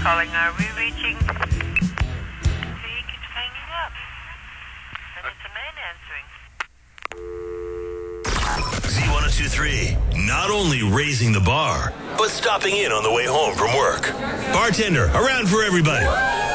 calling. Are we reaching? He keeps hanging up. And it's a man answering. Z1023, not only raising the bar, but stopping in on the way home from work. Bartender, around for everybody.